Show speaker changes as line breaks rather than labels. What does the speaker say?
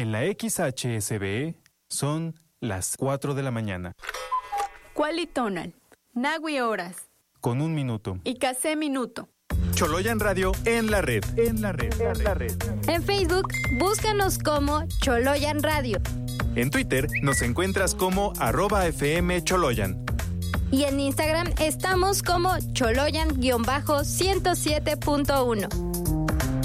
En la XHSB son las 4 de la mañana.
Cualitonal, Nagui Horas.
Con 1 minuto.
Y Casé Minuto.
Choloyan Radio en la red.
En Facebook, búscanos como Choloyan Radio.
En Twitter nos encuentras como @FM Choloyan.
Y en Instagram estamos como Choloyan-107.1.